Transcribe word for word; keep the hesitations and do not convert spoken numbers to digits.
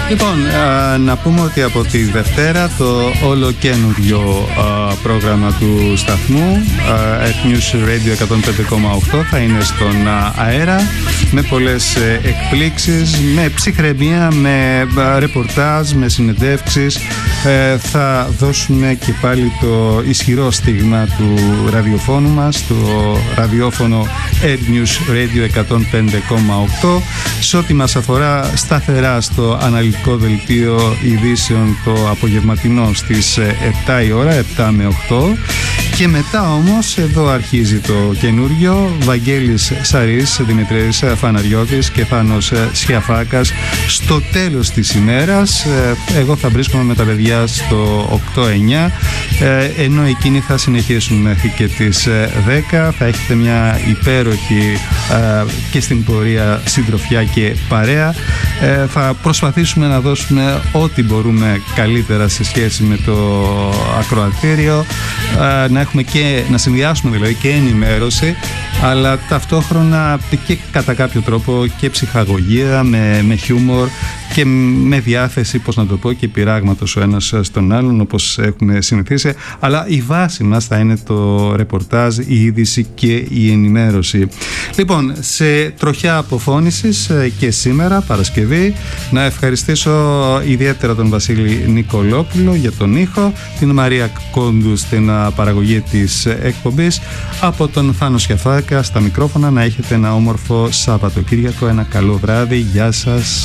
Λοιπόν, α, να πούμε ότι από τη Δευτέρα το όλο καινούριο α, πρόγραμμα του σταθμού α, Earth News Radio εκατόν πέντε κόμμα οκτώ θα είναι στον α, αέρα με πολλές ε, εκπλήξεις, με ψυχραιμία, με α, ρεπορτάζ, με συνεντεύξεις. Ε, θα δώσουμε και πάλι το ισχυρό στίγμα του ραδιοφώνου μας, το ραδιόφωνο Earth News Radio εκατόν πέντε κόμμα οκτώ, σε ό,τι μας αφορά σταθερά στο αναλυτικό δελτίο ειδήσεων το απογευματινό στις επτά η ώρα, επτά με οκτώ, και μετά όμως εδώ αρχίζει το καινούριο. Βαγγέλης Σαρής, Δημητρής Φαναριώτης και Θάνος Σιαφάκας στο τέλος της ημέρας. Εγώ θα βρίσκομαι με τα παιδιά στο οκτώ εννιά, ενώ εκείνοι θα συνεχίσουν μέχρι και τις δέκα. Θα έχετε μια υπέροχη και στην πορεία συντροφιά και παρέα. Θα προσπαθήσουμε να δώσουμε ό,τι μπορούμε καλύτερα σε σχέση με το ακροατήριο, να έχουμε και, να συνδυάσουμε δηλαδή και ενημέρωση, αλλά ταυτόχρονα και κατά κάποιο τρόπο και ψυχαγωγία με, με χιούμορ και με διάθεση, πώς να το πω, και πειράγματος ο ένας στον άλλον, όπως έχουμε συνηθίσει. Αλλά η βάση μας θα είναι το ρεπορτάζ, η είδηση και η ενημέρωση. Λοιπόν, σε τροχιά αποφώνησης και σήμερα Παρασκευή, να ευχαριστήσω ιδιαίτερα τον Βασίλη Νικολόπουλο για τον ήχο, την Μαρία Κόντου στην παραγωγή της εκπομπής, από τον Θάνο Σιαφάκα στα μικρόφωνα. Να έχετε ένα όμορφο Σαββατοκύριακο, ένα καλό βράδυ. Γεια σας.